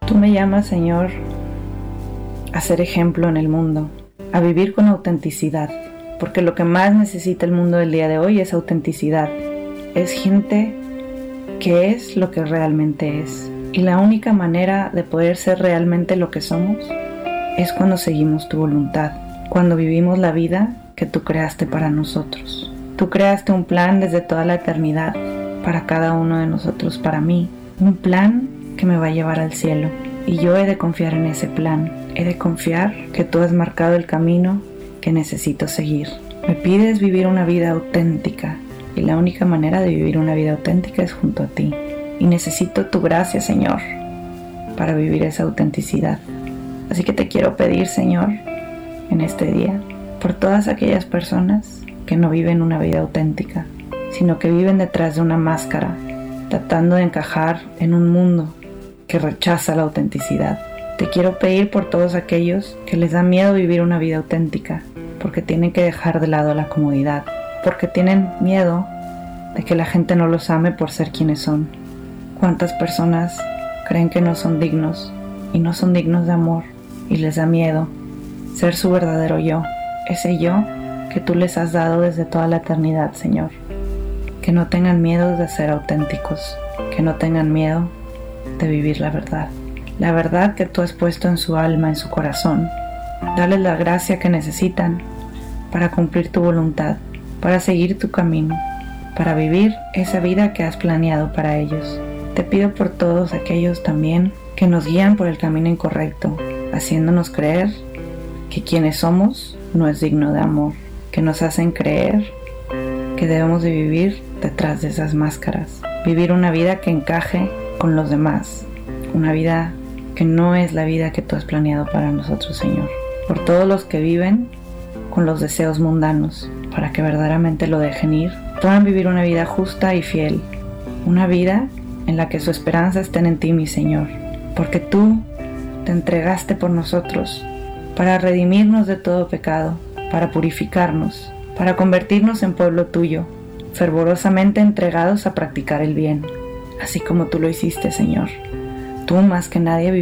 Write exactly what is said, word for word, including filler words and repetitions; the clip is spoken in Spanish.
Tú me llamas, Señor, a ser ejemplo en el mundo, a vivir con autenticidad, porque lo que más necesita el mundo del día de hoy es autenticidad. Es gente que es lo que realmente es. Y la única manera de poder ser realmente lo que somos es cuando seguimos tu voluntad, cuando vivimos la vida que tú creaste para nosotros. Tú creaste un plan desde toda la eternidad para cada uno de nosotros, para mí. Un plan que me va a llevar al cielo. Y yo he de confiar en ese plan. He de confiar que tú has marcado el camino que necesito seguir. Me pides vivir una vida auténtica. Y la única manera de vivir una vida auténtica es junto a ti. Y necesito tu gracia, Señor, para vivir esa autenticidad. Así que te quiero pedir, Señor, en este día, por todas aquellas personas que no viven una vida auténtica, sino que viven detrás de una máscara, tratando de encajar en un mundo que rechaza la autenticidad. Te quiero pedir por todos aquellos que les da miedo vivir una vida auténtica, porque tienen que dejar de lado la comodidad, porque tienen miedo de que la gente no los ame por ser quienes son. ¿Cuántas personas creen que no son dignos y no son dignos de amor y les da miedo ser su verdadero yo, ese yo que tú les has dado desde toda la eternidad, Señor? Que no tengan miedo de ser auténticos, que no tengan miedo de vivir la verdad, la verdad que tú has puesto en su alma, en su corazón. Dales la gracia que necesitan para cumplir tu voluntad, para seguir tu camino, para vivir esa vida que has planeado para ellos. Te pido por todos aquellos también que nos guían por el camino incorrecto, haciéndonos creer que quienes somos no es digno de amor, que nos hacen creer que debemos de vivir detrás de esas máscaras, vivir una vida que encaje con los demás, una vida que no es la vida que tú has planeado para nosotros, Señor. Por todos los que viven con los deseos mundanos, para que verdaderamente lo dejen ir, puedan vivir una vida justa y fiel, una vida en la que su esperanza esté en ti, mi Señor, porque tú te entregaste por nosotros para redimirnos de todo pecado, para purificarnos, para convertirnos en pueblo tuyo, fervorosamente entregados a practicar el bien, así como tú lo hiciste, Señor. Tú más que nadie